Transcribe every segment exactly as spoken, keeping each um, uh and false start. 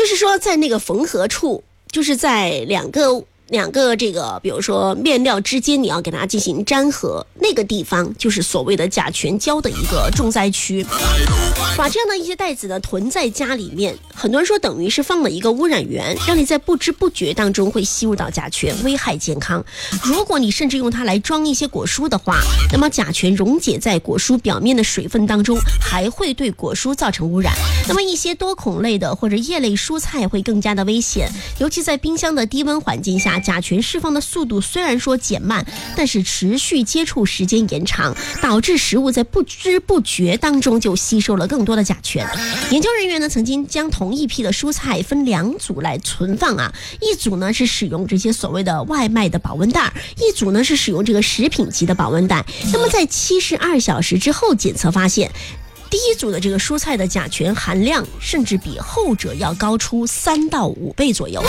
就是说在那个缝合处，就是在两个两个这个比如说面料之间，你要给它进行粘合，那个地方就是所谓的甲醛胶的一个重灾区。把这样的一些袋子呢囤在家里面，很多人说等于是放了一个污染源，让你在不知不觉当中会吸入到甲醛，危害健康。如果你甚至用它来装一些果蔬的话，那么甲醛溶解在果蔬表面的水分当中，还会对果蔬造成污染。那么一些多孔类的或者叶类蔬菜会更加的危险，尤其在冰箱的低温环境下，甲醛释放的速度虽然说减慢，但是持续接触时间延长，导致食物在不知不觉当中就吸收了更多的甲醛。研究人员呢曾经将同一批的蔬菜分两组来存放啊，一组呢是使用这些所谓的外卖的保温袋，一组呢是使用这个食品级的保温袋。那么在七十二小时之后检测发现，第一组的这个蔬菜的甲醛含量甚至比后者要高出三到五倍左右。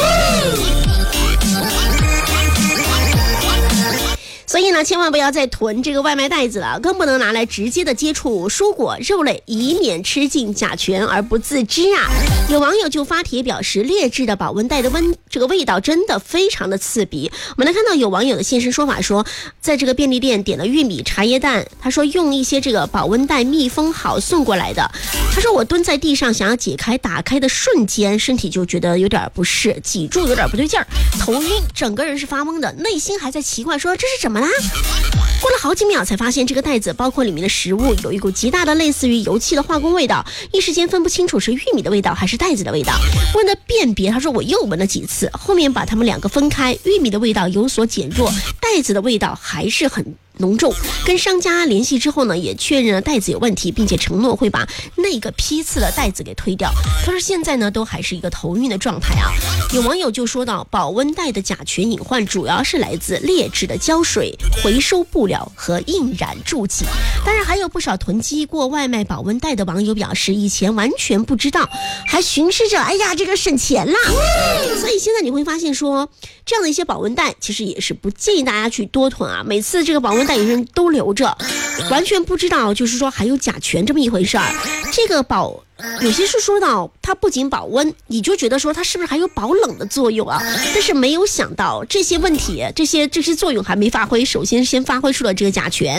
所以呢，千万不要再囤这个外卖袋子了，更不能拿来直接的接触蔬果肉类，以免吃进甲醛而不自知啊。有网友就发帖表示，劣质的保温袋的温这个味道真的非常的刺鼻。我们来看到有网友的现身说法说，在这个便利店点了玉米茶叶蛋，他说用一些这个保温袋密封好送过来的。他说我蹲在地上想要解开，打开的瞬间身体就觉得有点不适，脊柱有点不对劲儿，头晕，整个人是发懵的，内心还在奇怪说这是什么啦。过了好几秒才发现，这个袋子包括里面的食物有一股极大的类似于油漆的化工味道，一时间分不清楚是玉米的味道还是袋子的味道。为了辨别，他说我又闻了几次，后面把它们两个分开，玉米的味道有所减弱，袋子的味道还是很浓重。跟商家联系之后呢，也确认了袋子有问题，并且承诺会把那个批次的袋子给推掉。他说现在呢都还是一个头晕的状态啊。有网友就说到，保温袋的甲醛隐患主要是来自劣质的胶水、回收布料和印染助剂。当然还有不少囤积过外卖保温袋的网友表示，以前完全不知道，还寻思着哎呀这个省钱啦。所以现在你会发现说，这样的一些保温袋其实也是不建议大家去多囤啊。每次这个保温袋有人都留着，完全不知道就是说还有甲醛这么一回事儿。这个保有些是说到它不仅保温，你就觉得说它是不是还有保冷的作用啊？但是没有想到这些问题，这些这些作用还没发挥，首先先发挥出了这个甲醛。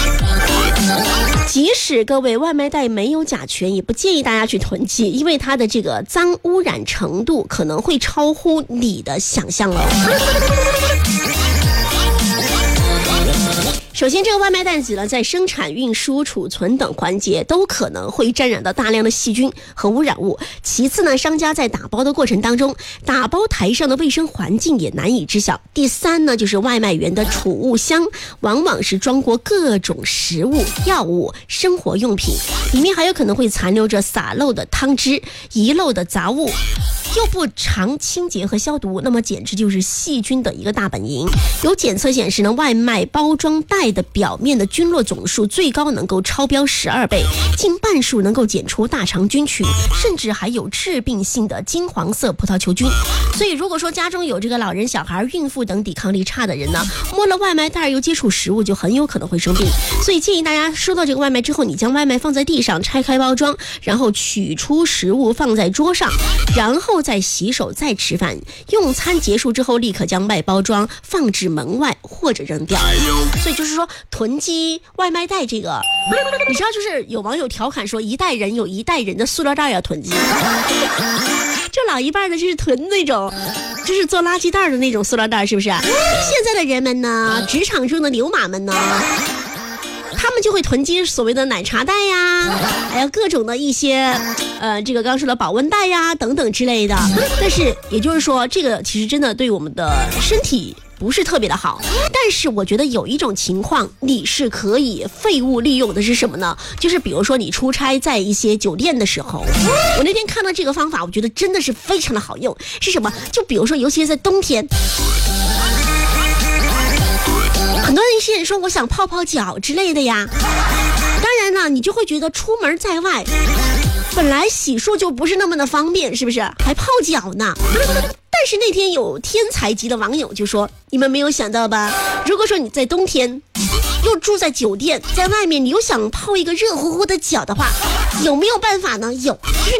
即使各位外卖袋没有甲醛，也不建议大家去囤积，因为它的这个脏污染程度可能会超乎你的想象了。首先，这个外卖袋子呢，在生产、运输、储存等环节都可能会沾染到大量的细菌和污染物。其次呢，商家在打包的过程当中，打包台上的卫生环境也难以知晓。第三呢，就是外卖员的储物箱往往是装过各种食物、药物、生活用品，里面还有可能会残留着洒漏的汤汁、遗漏的杂物。又不常清洁和消毒，那么简直就是细菌的一个大本营。有检测显示呢，外卖包装袋的表面的菌落总数最高能够超标十二倍，近半数能够检出大肠菌群，甚至还有致病性的金黄色葡萄球菌。所以如果说家中有这个老人、小孩、孕妇等抵抗力差的人呢，摸了外卖袋又接触食物，就很有可能会生病。所以建议大家收到这个外卖之后，你将外卖放在地上，拆开包装，然后取出食物放在桌上，然后再洗手再吃饭。用餐结束之后，立刻将外包装放置门外或者扔掉。所以就是说，囤积外卖袋这个，你知道，就是有网友调侃说，一代人有一代人的塑料袋要囤积。就老一辈的就是囤那种就是做垃圾袋的那种塑料袋，是不是？现在的人们呢，职场中的牛马们呢，他们就会囤积所谓的奶茶袋呀，还有各种的一些呃，这个刚说的保温袋呀等等之类的。但是也就是说，这个其实真的对我们的身体不是特别的好。但是我觉得有一种情况你是可以废物利用的，是什么呢？就是比如说你出差在一些酒店的时候，我那天看到这个方法，我觉得真的是非常的好用。是什么？就比如说尤其是在冬天，很多人一些人说我想泡泡脚之类的呀，当然呢你就会觉得出门在外本来洗漱就不是那么的方便，是不是？还泡脚呢。但是那天有天才级的网友就说，你们没有想到吧，如果说你在冬天又住在酒店，在外面你又想泡一个热乎乎的脚的话，有没有办法呢？有，就是